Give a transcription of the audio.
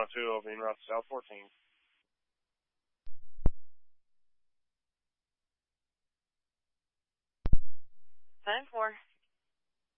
2 en route to South 14. Time 4.